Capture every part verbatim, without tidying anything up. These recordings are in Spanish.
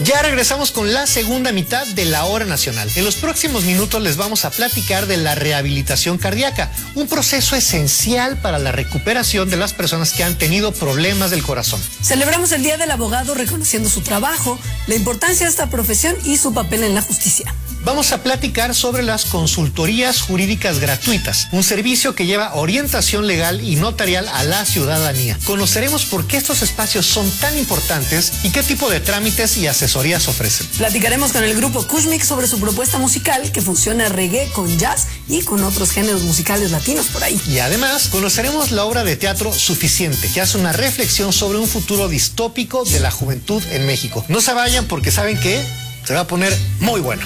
Ya regresamos con la segunda mitad de la Hora Nacional. En los próximos minutos les vamos a platicar de la rehabilitación cardíaca, un proceso esencial para la recuperación de las personas que han tenido problemas del corazón. Celebramos el Día del Abogado reconociendo su trabajo, la importancia de esta profesión y su papel en la justicia. Vamos a platicar sobre las consultorías jurídicas gratuitas, un servicio que lleva orientación legal y notarial a la ciudadanía. Conoceremos por qué estos espacios son tan importantes y qué tipo de trámites y asesorías ofrecen. Platicaremos con el grupo Kushmik sobre su propuesta musical que fusiona reggae con jazz y con otros géneros musicales latinos por ahí. Y además conoceremos la obra de teatro Suficiente, que hace una reflexión sobre un futuro distópico de la juventud en México. No se vayan porque saben que se va a poner muy bueno.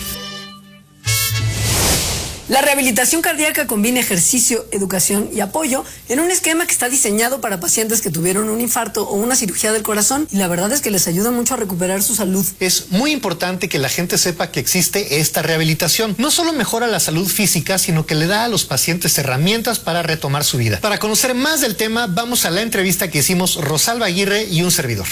La rehabilitación cardíaca combina ejercicio, educación y apoyo en un esquema que está diseñado para pacientes que tuvieron un infarto o una cirugía del corazón, y la verdad es que les ayuda mucho a recuperar su salud. Es muy importante que la gente sepa que existe esta rehabilitación. No solo mejora la salud física, sino que le da a los pacientes herramientas para retomar su vida. Para conocer más del tema, vamos a la entrevista que hicimos Rosalba Aguirre y un servidor.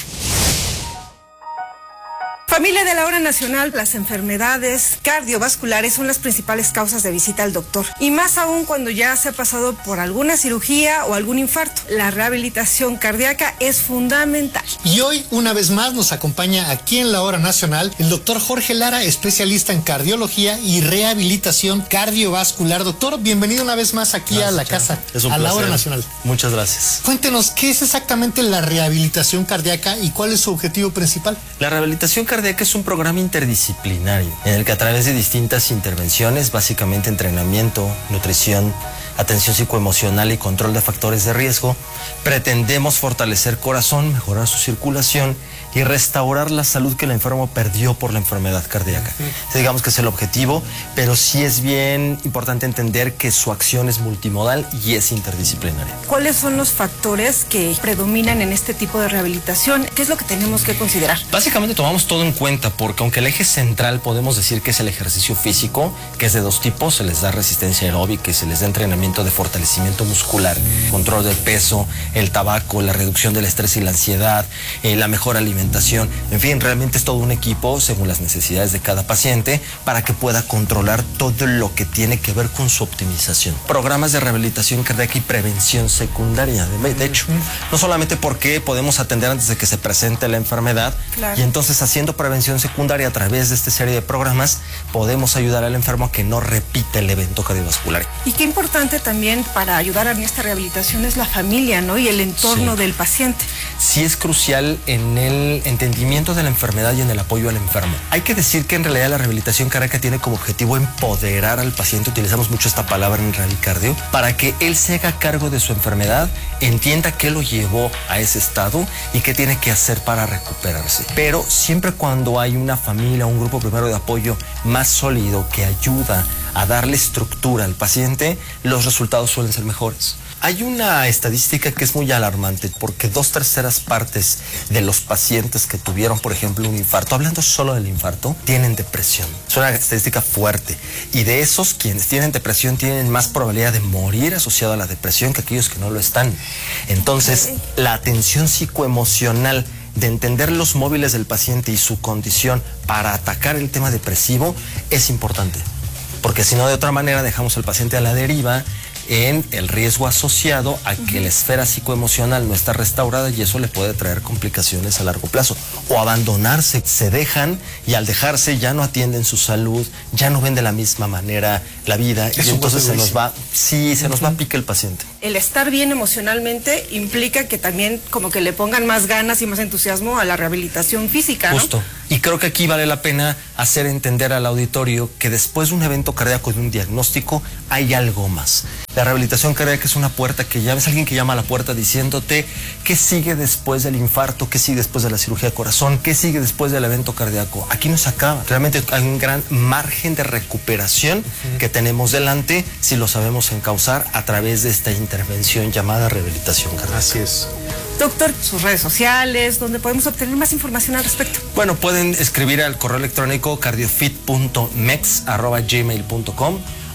Familia de la Hora Nacional, las enfermedades cardiovasculares son las principales causas de visita al doctor. Y más aún cuando ya se ha pasado por alguna cirugía o algún infarto. La rehabilitación cardíaca es fundamental. Y hoy, una vez más, nos acompaña aquí en la Hora Nacional el doctor Jorge Lara, especialista en cardiología y rehabilitación cardiovascular. Doctor, bienvenido una vez más aquí gracias, a la casa, es un a placer. la Hora Nacional. Muchas gracias. Cuéntenos, ¿qué es exactamente la rehabilitación cardíaca y cuál es su objetivo principal? La rehabilitación cardíaca que es un programa interdisciplinario en el que a través de distintas intervenciones, básicamente entrenamiento, nutrición, atención psicoemocional y control de factores de riesgo, pretendemos fortalecer corazón, mejorar su circulación y restaurar la salud que el enfermo perdió por la enfermedad cardíaca. Uh-huh. Digamos que es el objetivo, pero sí es bien importante entender que su acción es multimodal y es interdisciplinaria. ¿Cuáles son los factores que predominan en este tipo de rehabilitación? ¿Qué es lo que tenemos que considerar? Básicamente tomamos todo en cuenta porque aunque el eje central podemos decir que es el ejercicio físico, que es de dos tipos, se les da resistencia aeróbica y se les da entrenamiento de fortalecimiento muscular, control del peso, el tabaco, la reducción del estrés y la ansiedad, eh, la mejor alimentación. En fin, realmente es todo un equipo según las necesidades de cada paciente para que pueda controlar todo lo que tiene que ver con su optimización. Programas de rehabilitación cardíaca y prevención secundaria. De, de hecho, no solamente porque podemos atender antes de que se presente la enfermedad, claro. Y entonces haciendo prevención secundaria a través de esta serie de programas podemos ayudar al enfermo a que no repita el evento cardiovascular. Y qué importante también para ayudar en esta rehabilitación es la familia, ¿no? Y el entorno sí. del paciente. Sí es crucial en el entendimiento de la enfermedad y en el apoyo al enfermo. Hay que decir que en realidad la rehabilitación cardíaca tiene como objetivo empoderar al paciente, utilizamos mucho esta palabra en Radicardio, para que él se haga cargo de su enfermedad, entienda qué lo llevó a ese estado y qué tiene que hacer para recuperarse. Pero siempre cuando hay una familia, un grupo primero de apoyo más sólido que ayuda a darle estructura al paciente, los resultados suelen ser mejores. Hay una estadística que es muy alarmante porque dos terceras partes de los pacientes que tuvieron, por ejemplo, un infarto, hablando solo del infarto, tienen depresión. Es una estadística fuerte. Y de esos, quienes tienen depresión tienen más probabilidad de morir asociado a la depresión que aquellos que no lo están. Entonces, la atención psicoemocional de entender los móviles del paciente y su condición para atacar el tema depresivo es importante. Porque si no, de otra manera, dejamos al paciente a la deriva en el riesgo asociado a que la esfera psicoemocional no está restaurada y eso le puede traer complicaciones a largo plazo. O abandonarse, se dejan y al dejarse ya no atienden su salud, ya no ven de la misma manera la vida y entonces se nos va, sí, se nos va a pique el paciente. El estar bien emocionalmente implica que también como que le pongan más ganas y más entusiasmo a la rehabilitación física, ¿no? Justo. Y creo que aquí vale la pena hacer entender al auditorio que después de un evento cardíaco, de un diagnóstico, hay algo más. La rehabilitación cardíaca es una puerta que llamas, alguien que llama a la puerta diciéndote qué sigue después del infarto, qué sigue después de la cirugía de corazón, qué sigue después del evento cardíaco. Aquí no se acaba. Realmente hay un gran margen de recuperación uh-huh. que tenemos delante si lo sabemos encauzar a través de esta intervención llamada rehabilitación cardíaca. Así es. Doctor, sus redes sociales, donde podemos obtener más información al respecto. Bueno, pueden escribir al correo electrónico cardiofit punto mex arroba gmail punto com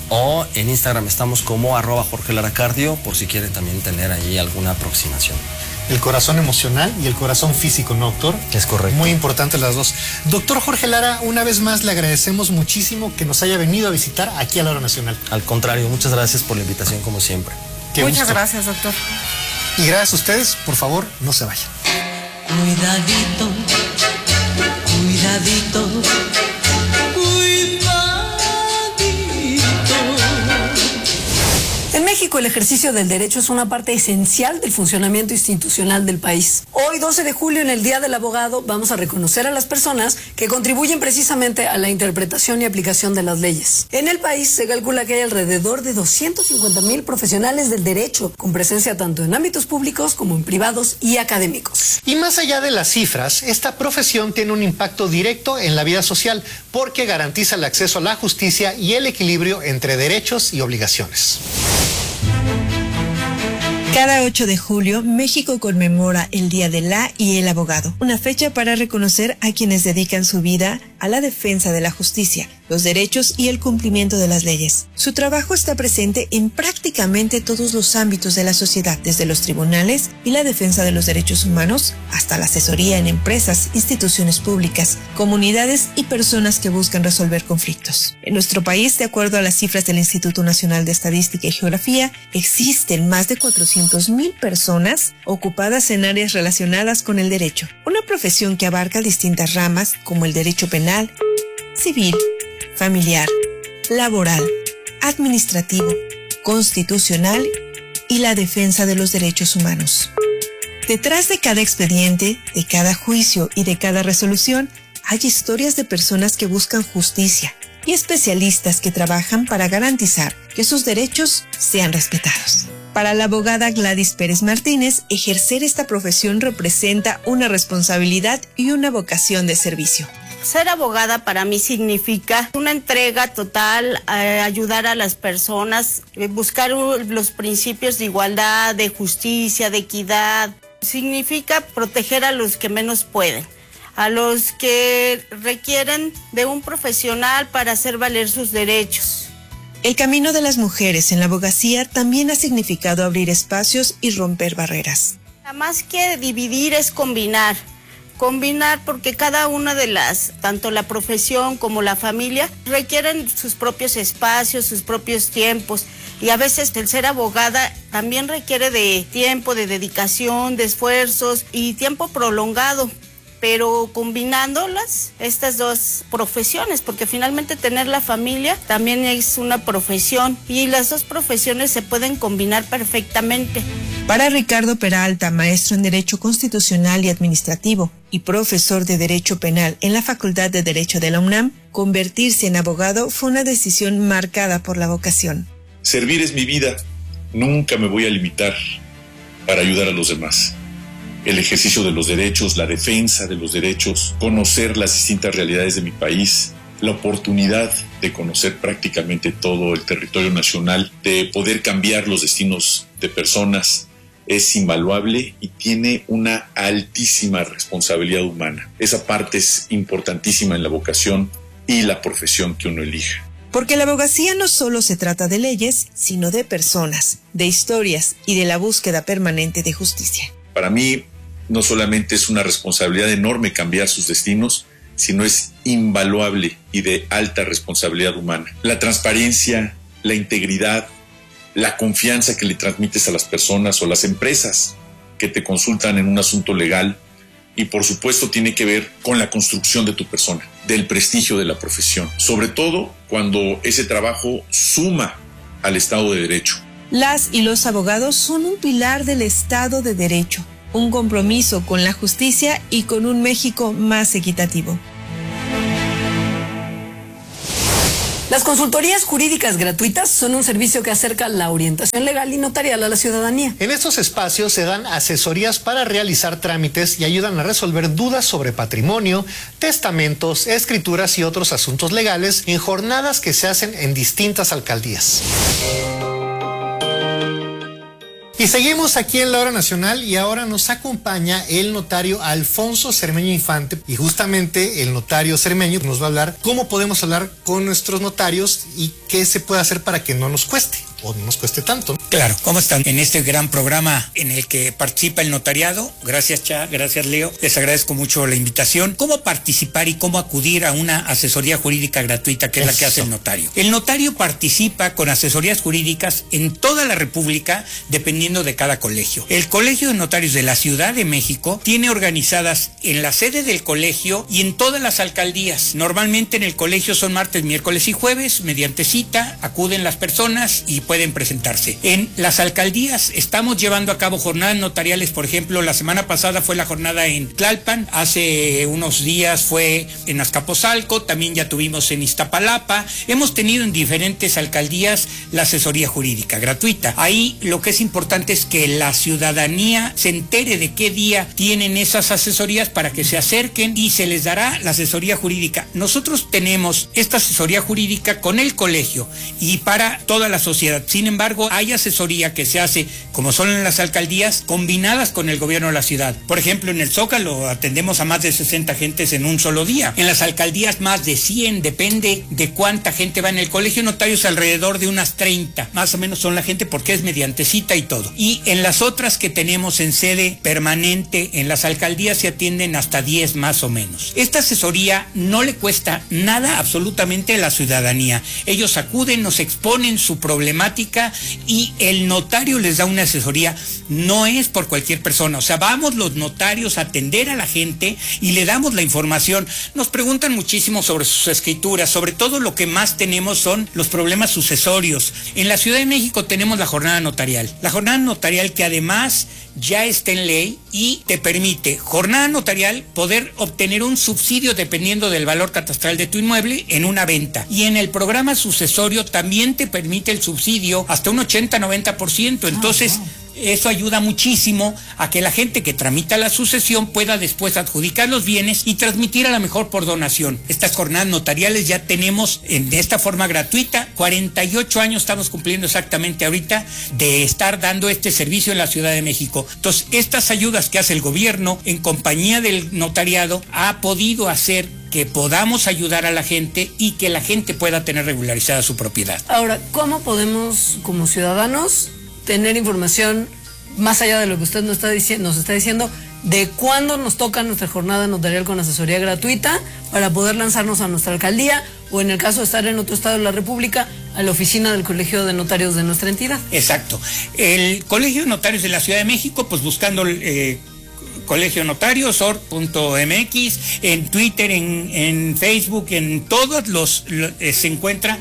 o en Instagram estamos como arroba Jorge Lara Cardio, por si quieren también tener ahí alguna aproximación. El corazón emocional y el corazón físico, ¿no, doctor? Es correcto. Muy importantes las dos. Doctor Jorge Lara, una vez más le agradecemos muchísimo que nos haya venido a visitar aquí a la Hora Nacional. Al contrario, muchas gracias por la invitación como siempre. Qué Muchas gusto. gracias, doctor. Y gracias a ustedes, por favor, no se vayan. Cuidadito, cuidadito, cuidadito. En México, el ejercicio del derecho es una parte esencial del funcionamiento institucional del país. Hoy, doce de julio, en el Día del Abogado, vamos a reconocer a las personas que contribuyen precisamente a la interpretación y aplicación de las leyes. En el país se calcula que hay alrededor de doscientos cincuenta mil profesionales del derecho, con presencia tanto en ámbitos públicos como en privados y académicos. Y más allá de las cifras, esta profesión tiene un impacto directo en la vida social porque garantiza el acceso a la justicia y el equilibrio entre derechos y obligaciones. Cada ocho de julio, México conmemora el Día de la y el Abogado, una fecha para reconocer a quienes dedican su vida a la defensa de la justicia, los derechos y el cumplimiento de las leyes. Su trabajo está presente en prácticamente todos los ámbitos de la sociedad, desde los tribunales y la defensa de los derechos humanos hasta la asesoría en empresas, instituciones públicas, comunidades y personas que buscan resolver conflictos. En nuestro país, de acuerdo a las cifras del Instituto Nacional de Estadística y Geografía, existen más de cuatrocientas mil personas ocupadas en áreas relacionadas con el derecho, una profesión que abarca distintas ramas como el derecho penal, civil, familiar, laboral, administrativo, constitucional y la defensa de los derechos humanos. Detrás de cada expediente, de cada juicio y de cada resolución, hay historias de personas que buscan justicia y especialistas que trabajan para garantizar que sus derechos sean respetados. Para la abogada Gladys Pérez Martínez, ejercer esta profesión representa una responsabilidad y una vocación de servicio. Ser abogada para mí significa una entrega total, eh, ayudar a las personas, eh, buscar uh, los principios de igualdad, de justicia, de equidad. Significa proteger a los que menos pueden, a los que requieren de un profesional para hacer valer sus derechos. El camino de las mujeres en la abogacía también ha significado abrir espacios y romper barreras. Más que dividir es combinar. Combinar porque cada una de las, tanto la profesión como la familia, requieren sus propios espacios, sus propios tiempos. Y a veces el ser abogada también requiere de tiempo, de dedicación, de esfuerzos y tiempo prolongado. Pero combinándolas, estas dos profesiones, porque finalmente tener la familia también es una profesión y las dos profesiones se pueden combinar perfectamente. Para Ricardo Peralta, maestro en Derecho Constitucional y Administrativo y profesor de Derecho Penal en la Facultad de Derecho de la UNAM, convertirse en abogado fue una decisión marcada por la vocación. Servir es mi vida, nunca me voy a limitar para ayudar a los demás. El ejercicio de los derechos, la defensa de los derechos, conocer las distintas realidades de mi país, la oportunidad de conocer prácticamente todo el territorio nacional, de poder cambiar los destinos de personas, es invaluable y tiene una altísima responsabilidad humana. Esa parte es importantísima en la vocación y la profesión que uno elija. Porque la abogacía no solo se trata de leyes, sino de personas, de historias y de la búsqueda permanente de justicia. Para mí, no solamente es una responsabilidad enorme cambiar sus destinos, sino es invaluable y de alta responsabilidad humana. La transparencia, la integridad, la confianza que le transmites a las personas o las empresas que te consultan en un asunto legal y por supuesto tiene que ver con la construcción de tu persona, del prestigio de la profesión, sobre todo cuando ese trabajo suma al Estado de Derecho. Las y los abogados son un pilar del Estado de Derecho, un compromiso con la justicia y con un México más equitativo. Las consultorías jurídicas gratuitas son un servicio que acerca la orientación legal y notarial a la ciudadanía. En estos espacios se dan asesorías para realizar trámites y ayudan a resolver dudas sobre patrimonio, testamentos, escrituras y otros asuntos legales en jornadas que se hacen en distintas alcaldías. Y Y seguimos aquí en la Hora Nacional y ahora nos acompaña el notario Alfonso Cermeño Infante, y justamente el notario Cermeño nos va a hablar cómo podemos hablar con nuestros notarios y qué se puede hacer para que no nos cueste o no nos cueste tanto, ¿no? Claro, ¿cómo están? En este gran programa en el que participa el notariado, gracias Cha, gracias Leo, les agradezco mucho la invitación. ¿Cómo participar y cómo acudir a una asesoría jurídica gratuita, que es Eso. la que hace el notario? El notario participa con asesorías jurídicas en toda la República, dependiendo de cada colegio. El Colegio de Notarios de la Ciudad de México tiene organizadas en la sede del colegio y en todas las alcaldías. Normalmente en el colegio son martes, miércoles y jueves, mediante cita, acuden las personas y pueden presentarse. En las alcaldías estamos llevando a cabo jornadas notariales. Por ejemplo, la semana pasada fue la jornada en Tlalpan, hace unos días fue en Azcapotzalco, también ya tuvimos en Iztapalapa. Hemos tenido en diferentes alcaldías la asesoría jurídica gratuita. Ahí lo que es importante es que la ciudadanía se entere de qué día tienen esas asesorías para que se acerquen y se les dará la asesoría jurídica. Nosotros tenemos esta asesoría jurídica con el colegio y para toda la sociedad. Sin embargo, hay asesoría que se hace, como son en las alcaldías, combinadas con el gobierno de la ciudad. Por ejemplo, en el Zócalo atendemos a más de sesenta gentes en un solo día. En las alcaldías más de cien, depende de cuánta gente va. En el colegio de notarios alrededor de unas treinta, más o menos son la gente porque es mediante cita y todo. Y en las otras que tenemos en sede permanente, en las alcaldías se atienden hasta diez más o menos. Esta asesoría no le cuesta nada absolutamente a la ciudadanía. Ellos acuden, nos exponen su problemática y el notario les da una asesoría. No es por cualquier persona, o sea, vamos los notarios a atender a la gente y le damos la información. Nos preguntan muchísimo sobre sus escrituras, sobre todo lo que más tenemos son los problemas sucesorios. En la Ciudad de México tenemos la jornada notarial. La jornada notarial que además ya está en ley y te permite, jornada notarial, poder obtener un subsidio dependiendo del valor catastral de tu inmueble en una venta. Y en el programa sucesorio también te permite el subsidio hasta un ochenta a noventa por ciento. Entonces, oh, wow. Eso ayuda muchísimo a que la gente que tramita la sucesión pueda después adjudicar los bienes y transmitir a la mejor por donación. Estas jornadas notariales ya tenemos en esta forma gratuita. cuarenta y ocho años estamos cumpliendo exactamente ahorita de estar dando este servicio en la Ciudad de México. Entonces, estas ayudas que hace el gobierno en compañía del notariado ha podido hacer que podamos ayudar a la gente y que la gente pueda tener regularizada su propiedad. Ahora, ¿cómo podemos como ciudadanos tener información más allá de lo que usted nos está diciendo, nos está diciendo de cuándo nos toca nuestra jornada notarial con asesoría gratuita para poder lanzarnos a nuestra alcaldía o, en el caso de estar en otro estado de la República, a la oficina del Colegio de Notarios de nuestra entidad? Exacto. El Colegio de Notarios de la Ciudad de México, pues buscando eh, Colegio Notarios, org punto m x, en Twitter, en, en Facebook, en todos los, lo, eh, se encuentra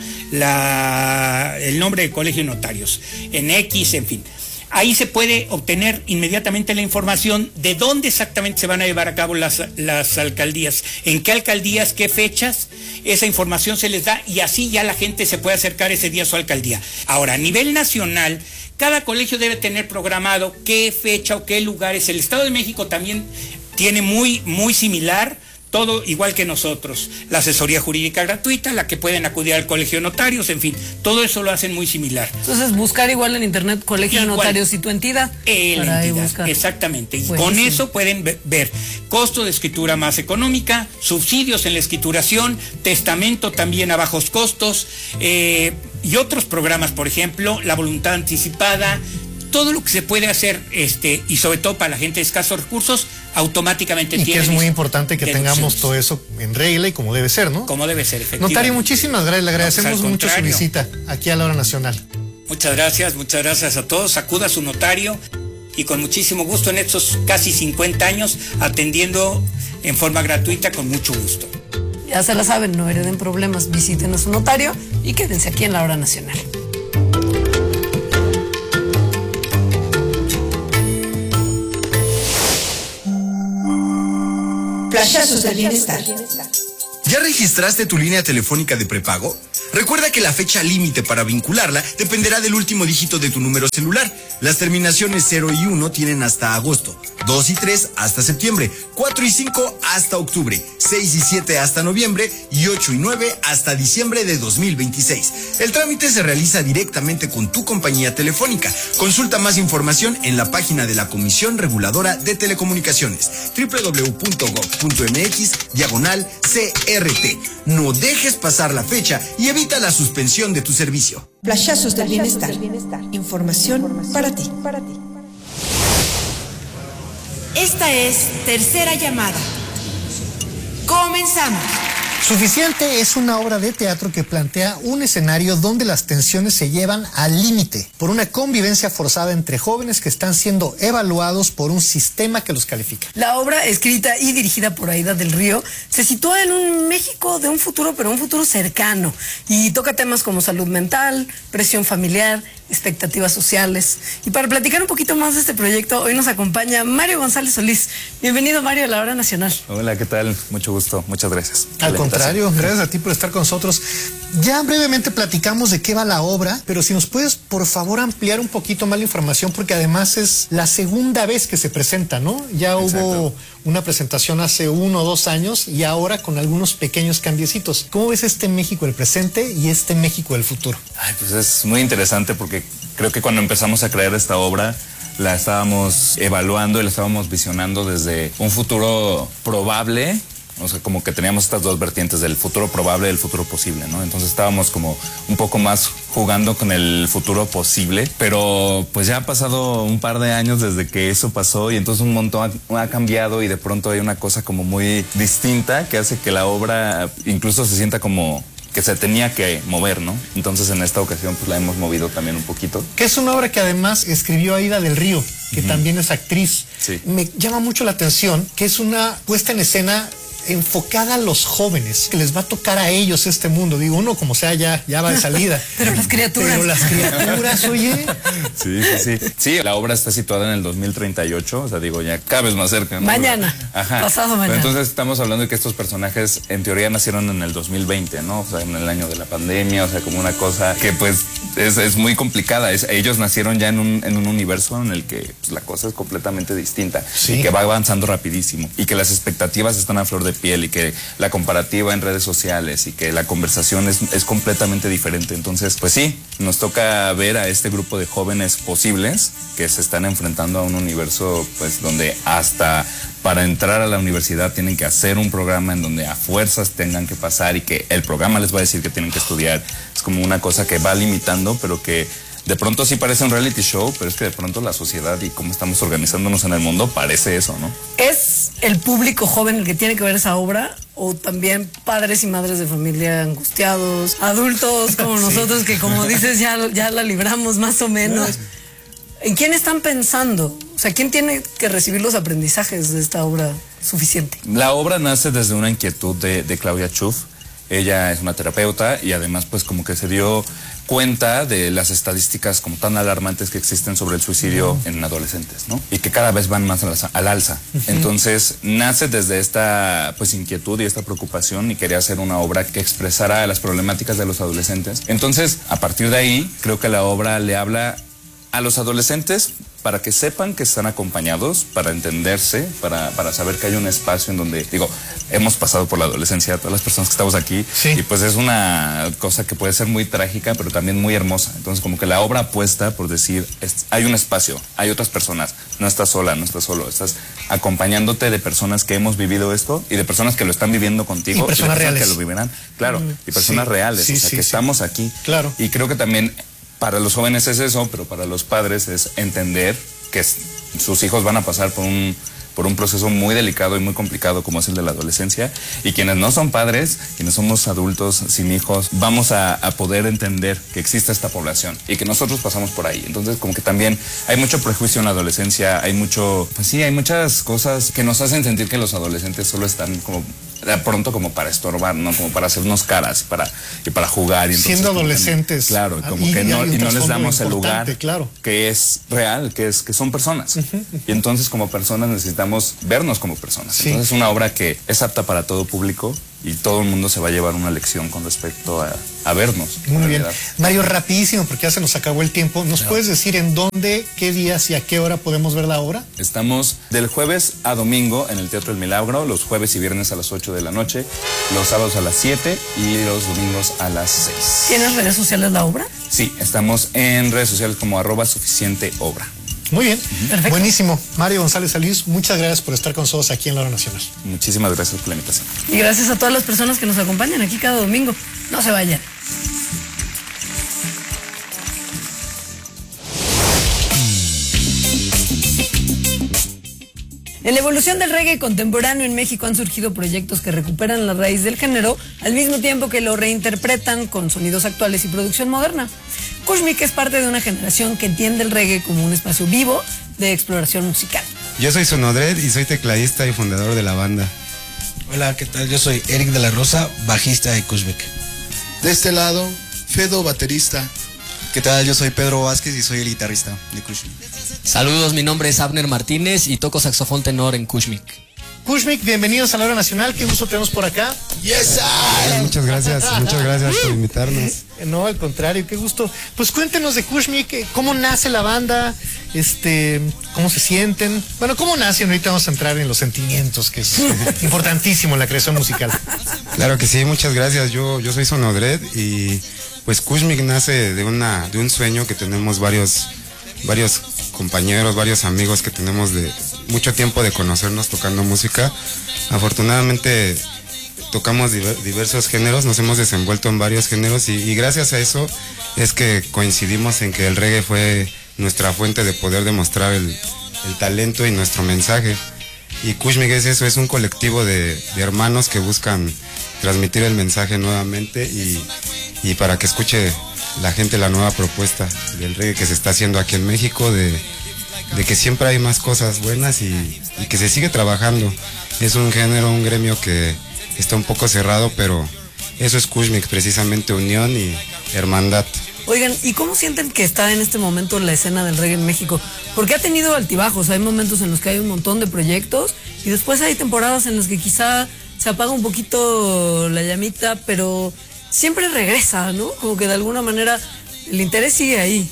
la, el nombre de Colegio Notarios, en X, en fin. Ahí se puede obtener inmediatamente la información de dónde exactamente se van a llevar a cabo las, las alcaldías, en qué alcaldías, qué fechas. Esa información se les da y así ya la gente se puede acercar ese día a su alcaldía. Ahora, a nivel nacional, cada colegio debe tener programado qué fecha o qué lugares. El Estado de México también tiene muy, muy similar, todo igual que nosotros. La asesoría jurídica gratuita, la que pueden acudir al Colegio de Notarios, en fin, todo eso lo hacen muy similar. Entonces, buscar igual en internet Colegio igual, de Notarios y tu entidad. Eh, la entidad, exactamente. Y pues con sí. eso pueden ver costo de escritura más económica, subsidios en la escrituración, testamento también a bajos costos, eh, y otros programas, por ejemplo, la voluntad anticipada, todo lo que se puede hacer, este, y sobre todo para la gente de escasos recursos, automáticamente y tiene. Y que es muy importante que tengamos todo eso en regla y como debe ser, ¿no? Como debe ser, efectivamente. Notario, muchísimas gracias, le agradecemos no, pues mucho su visita aquí a la Hora Nacional. Muchas gracias, muchas gracias a todos. Acuda a su notario y con muchísimo gusto en estos casi cincuenta años atendiendo en forma gratuita con mucho gusto. Ya se la saben, no hereden problemas, visiten a su notario y quédense aquí en la Hora Nacional. Flashazos del bienestar. ¿Ya registraste tu línea telefónica de prepago? Recuerda que la fecha límite para vincularla dependerá del último dígito de tu número celular. Las terminaciones cero y uno tienen hasta agosto, dos y tres hasta septiembre, cuatro y cinco hasta octubre, seis y siete hasta noviembre y ocho y nueve hasta diciembre de dos mil veintiséis. El trámite se realiza directamente con tu compañía telefónica. Consulta más información en la página de la Comisión Reguladora de Telecomunicaciones, doble u doble u doble u punto gob punto eme equis diagonal ce erre te. No dejes pasar la fecha y evita la suspensión de tu servicio. Flashazos del bienestar. Información para ti. Esta es Tercera Llamada. Comenzamos. Suficiente es una obra de teatro que plantea un escenario donde las tensiones se llevan al límite por una convivencia forzada entre jóvenes que están siendo evaluados por un sistema que los califica. La obra, escrita y dirigida por Aida del Río, se sitúa en un México de un futuro, pero un futuro cercano, y toca temas como salud mental, presión familiar, expectativas sociales. Y para platicar un poquito más de este proyecto, hoy nos acompaña Mario González Solís. Bienvenido, Mario, a La Hora Nacional. Hola, ¿qué tal? Mucho gusto, muchas gracias. Al contrario, gracias a ti por estar con nosotros. Ya brevemente platicamos de qué va la obra, pero si nos puedes, por favor, ampliar un poquito más la información, porque además es la segunda vez que se presenta, ¿no? Ya Exacto. hubo una presentación hace uno o dos años y ahora con algunos pequeños cambiecitos. ¿Cómo ves este México del presente y este México del futuro? Ay, pues es muy interesante porque creo que cuando empezamos a crear esta obra la estábamos evaluando y la estábamos visionando desde un futuro probable. O sea, como que teníamos estas dos vertientes del futuro probable y del futuro posible, ¿no? Entonces estábamos como un poco más jugando con el futuro posible, pero pues ya ha pasado un par de años desde que eso pasó y entonces un montón ha, ha cambiado y de pronto hay una cosa como muy distinta que hace que la obra incluso se sienta como que se tenía que mover, ¿no? Entonces en esta ocasión pues la hemos movido también un poquito. Que es una obra que además escribió Aida del Río, que uh-huh. también es actriz. Sí. Me llama mucho la atención que es una puesta en escena enfocada a los jóvenes, que les va a tocar a ellos este mundo. Digo, uno como sea ya, ya va de salida. Pero las criaturas. Pero las criaturas, oye. Sí, sí, sí. Sí, la obra está situada en el dos mil treinta y ocho, o sea, digo, ya cada vez más cerca, ¿no? Mañana. Ajá. Pasado mañana. Pero entonces estamos hablando de que estos personajes en teoría nacieron en el dos mil veinte, ¿no? O sea, en el año de la pandemia, o sea, como una cosa que pues es, es muy complicada. Es, ellos nacieron ya en un, en un universo en el que pues, la cosa es completamente distinta. Sí. Y que va avanzando rapidísimo. Y que las expectativas están a flor de piel y que la comparativa en redes sociales y que la conversación es, es completamente diferente. Entonces, pues sí, nos toca ver a este grupo de jóvenes posibles que se están enfrentando a un universo pues donde hasta para entrar a la universidad tienen que hacer un programa en donde a fuerzas tengan que pasar y que el programa les va a decir que tienen que estudiar. Es como una cosa que va limitando, pero que de pronto sí parece un reality show, pero es que de pronto la sociedad y cómo estamos organizándonos en el mundo parece eso, ¿no? ¿Es el público joven el que tiene que ver esa obra? ¿O también padres y madres de familia angustiados, adultos como sí. nosotros que, como dices, ya, ya la libramos más o menos? ¿En quién están pensando? O sea, ¿quién tiene que recibir los aprendizajes de esta obra suficiente? La obra nace desde una inquietud de, de Claudia Schuff. Ella es una terapeuta y además pues como que se dio cuenta de las estadísticas como tan alarmantes que existen sobre el suicidio uh-huh. en adolescentes, ¿no? Y que cada vez van más al, al alza. Uh-huh. Entonces nace desde esta pues inquietud y esta preocupación y quería hacer una obra que expresara las problemáticas de los adolescentes. Entonces, a partir de ahí, creo que la obra le habla a los adolescentes para que sepan que están acompañados, para entenderse, para, para saber que hay un espacio en donde, digo, hemos pasado por la adolescencia, todas las personas que estamos aquí, sí. y pues es una cosa que puede ser muy trágica, pero también muy hermosa. Entonces, como que la obra apuesta por decir, es, hay un espacio, hay otras personas, no estás sola, no estás solo, estás acompañándote de personas que hemos vivido esto y de personas que lo están viviendo contigo. Y personas y reales. Que lo vivirán, claro, mm. y personas sí. reales, sí, o sea, sí, que sí. estamos aquí. Claro. Y creo que también para los jóvenes es eso, pero para los padres es entender que sus hijos van a pasar por un, por un proceso muy delicado y muy complicado como es el de la adolescencia, y quienes no son padres, quienes somos adultos sin hijos, vamos a, a poder entender que existe esta población y que nosotros pasamos por ahí. Entonces como que también hay mucho prejuicio en la adolescencia, hay mucho, pues sí, hay muchas cosas que nos hacen sentir que los adolescentes solo están como de pronto como para estorbar, ¿no? Como para hacernos caras y para, y para jugar. Y entonces, siendo adolescentes. Que, claro, como y, que no, y no les damos el lugar claro. que es real, que es que son personas. Uh-huh, uh-huh. Y entonces como personas necesitamos vernos como personas. Sí. Entonces es una obra que es apta para todo público y todo el mundo se va a llevar una lección con respecto a, a vernos. Muy bien. Mario, rapidísimo, porque ya se nos acabó el tiempo. ¿Nos claro. puedes decir en dónde, qué días y a qué hora podemos ver la obra? Estamos del jueves a domingo en el Teatro El Milagro, los jueves y viernes a las ocho de la noche, los sábados a las siete y los domingos a las seis. ¿Tienes redes sociales la obra? Sí, estamos en redes sociales como arroba suficiente obra. Muy bien, uh-huh. Buenísimo. Mario González Alís, muchas gracias por estar con nosotros aquí en La Hora Nacional. Muchísimas gracias por la invitación. Y gracias a todas las personas que nos acompañan aquí cada domingo. No se vayan. En la evolución del reggae contemporáneo en México han surgido proyectos que recuperan la raíz del género al mismo tiempo que lo reinterpretan con sonidos actuales y producción moderna. Kushmik es parte de una generación que entiende el reggae como un espacio vivo de exploración musical. Yo soy Sonodred y soy tecladista y fundador de la banda. Hola, ¿qué tal? Yo soy Eric de la Rosa, bajista de Kushmik. De este lado, Fedo, baterista. ¿Qué tal? Yo soy Pedro Vázquez y soy el guitarrista de Kushmik. Saludos, mi nombre es Abner Martínez y toco saxofón tenor en Kushmik. Kushmik, bienvenidos a La Hora Nacional, qué gusto tenemos por acá. Yes, Ay, muchas gracias, muchas gracias por invitarnos. No, al contrario, qué gusto. Pues cuéntenos de Kushmik, cómo nace la banda, este, cómo se sienten. Bueno, cómo nacen, ahorita vamos a entrar en los sentimientos, que es importantísimo en la creación musical. Claro que sí, muchas gracias. Yo, yo soy Sonodred y pues Kushmik nace de una, de un sueño que tenemos varios, varios compañeros, varios amigos que tenemos de mucho tiempo de conocernos tocando música. Afortunadamente tocamos diversos géneros, nos hemos desenvuelto en varios géneros y, y gracias a eso es que coincidimos en que el reggae fue nuestra fuente de poder demostrar el, el talento y nuestro mensaje. Y Kushmik es eso, es un colectivo de, de hermanos que buscan transmitir el mensaje nuevamente y, y para que escuche la gente la nueva propuesta del reggae que se está haciendo aquí en México, de, de que siempre hay más cosas buenas y, y que se sigue trabajando. Es un género, un gremio que está un poco cerrado, pero eso es Kushmik, precisamente unión y hermandad. Oigan, ¿y cómo sienten que está en este momento la escena del reggae en México? Porque ha tenido altibajos, hay momentos en los que hay un montón de proyectos y después hay temporadas en las que quizá se apaga un poquito la llamita, pero siempre regresa, ¿no? Como que de alguna manera el interés sigue ahí.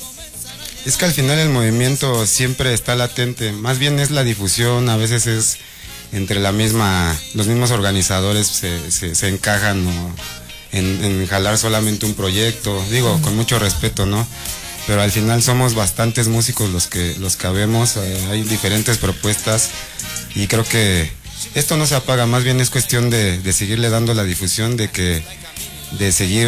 Es que al final el movimiento siempre está latente, más bien es la difusión, a veces es entre la misma, los mismos organizadores se, se, se encajan ¿no? en, en jalar solamente un proyecto, digo, uh-huh. con mucho respeto, ¿no? Pero al final somos bastantes músicos los que, los que habemos, eh, hay diferentes propuestas y creo que esto no se apaga, más bien es cuestión de, de seguirle dando la difusión, de que de seguir,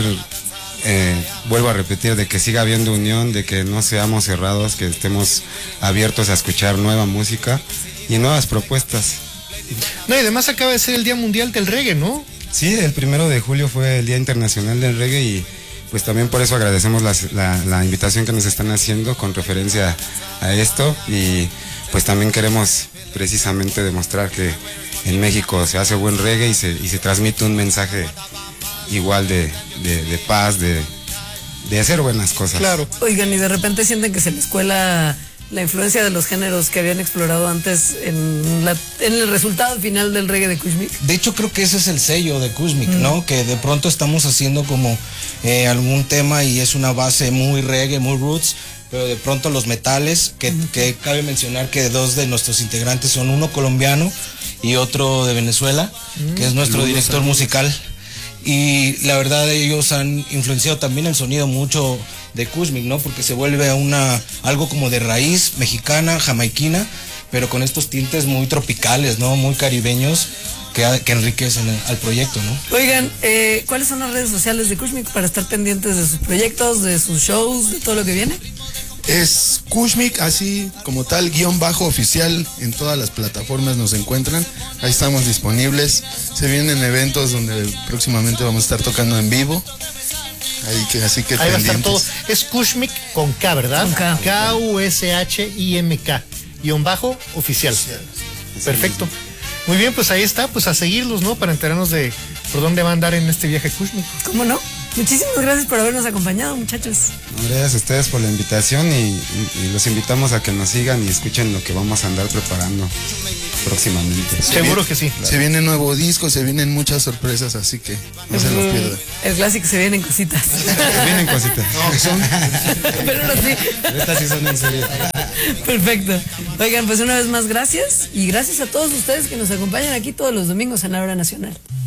eh, vuelvo a repetir, de que siga habiendo unión, de que no seamos cerrados, que estemos abiertos a escuchar nueva música y nuevas propuestas. No, y además acaba de ser el Día Mundial del Reggae, ¿no? Sí, el primero de julio fue el Día Internacional del Reggae y pues también por eso agradecemos la, la, la invitación que nos están haciendo con referencia a esto y pues también queremos precisamente demostrar que en México se hace buen reggae y se, y se transmite un mensaje igual de, de, de paz, de, de hacer buenas cosas. Claro. Oigan, y de repente sienten que se les cuela la influencia de los géneros que habían explorado antes en, la, en el resultado final del reggae de Kushmik. De hecho, creo que ese es el sello de Kushmik, mm. ¿no? Que de pronto estamos haciendo como eh, algún tema y es una base muy reggae, muy roots, pero de pronto los metales, que, mm. que cabe mencionar que dos de nuestros integrantes son uno colombiano y otro de Venezuela, mm. que es nuestro Saludos, director saludos. musical. Y la verdad ellos han influenciado también el sonido mucho de Kushmik, ¿no? Porque se vuelve una algo como de raíz mexicana, jamaiquina, pero con estos tintes muy tropicales, ¿no? Muy caribeños que, que enriquecen al proyecto, ¿no? Oigan, eh, ¿cuáles son las redes sociales de Kushmik para estar pendientes de sus proyectos, de sus shows, de todo lo que viene? Es Kushmik, así como tal, guión bajo oficial, en todas las plataformas nos encuentran, ahí estamos disponibles, se vienen eventos donde próximamente vamos a estar tocando en vivo, ahí que, así que ahí pendientes. Va a estar todo, es Kushmik con K, ¿verdad? Con K. K U S H I M K, guión bajo oficial. oficial. Perfecto. Muy bien, pues ahí está, pues a seguirlos, ¿no? Para enterarnos de por dónde va a andar en este viaje Kushmik. ¿Cómo no? Muchísimas gracias por habernos acompañado, muchachos. Gracias a ustedes por la invitación y, y, y los invitamos a que nos sigan y escuchen lo que vamos a andar preparando. próximamente. Seguro que sí. Se viene nuevo disco, se vienen muchas sorpresas, así que no se los pierdan. El clásico, se vienen cositas. Se vienen cositas. No, son... Pero ahora sí. Estas sí son en serio. Perfecto. Oigan, pues una vez más gracias y gracias a todos ustedes que nos acompañan aquí todos los domingos en la Hora Nacional.